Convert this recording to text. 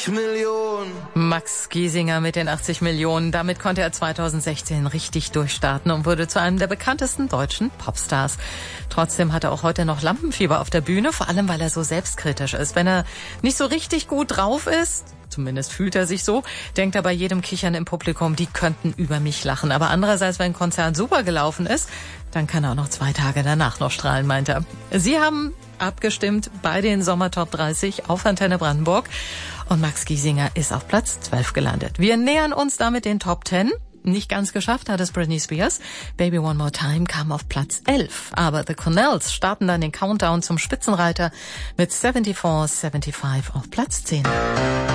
80 Millionen. Max Giesinger mit den 80 Millionen. Damit konnte er 2016 richtig durchstarten und wurde zu einem der bekanntesten deutschen Popstars. Trotzdem hat er auch heute noch Lampenfieber auf der Bühne, vor allem weil er so selbstkritisch ist. Wenn er nicht so richtig gut drauf ist, zumindest fühlt er sich so, denkt er bei jedem Kichern im Publikum, die könnten über mich lachen. Aber andererseits, wenn ein Konzert super gelaufen ist, dann kann er auch noch 2 Tage danach noch strahlen, meint er. Sie haben abgestimmt bei den Sommertop 30 auf Antenne Brandenburg und Max Giesinger ist auf Platz 12 gelandet. Wir nähern uns damit den Top 10. Nicht ganz geschafft hat es Britney Spears. Baby One More Time kam auf Platz 11. Aber The Cornells starten dann den Countdown zum Spitzenreiter mit 74, 75 auf Platz 10.